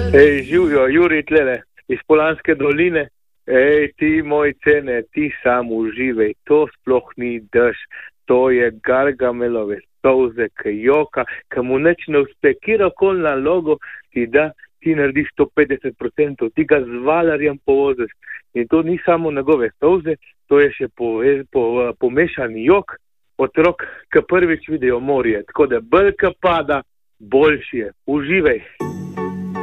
Živijo, Juri tlele, iz Polanske doline. Ti moj cene, ti sam uživaj, to sploh ni dež, to je Gargamelove solze, ki joka, ki mu neč ne uspe, kjerokoli nalogo ti da, ti narediš 150%, ti ga z valarjem povoziš. In to ni samo njegove solze, to je še pomešan jok, otrok, ki prvič vidijo morje, tako da bolj, ki pada, boljši je. Uživaj.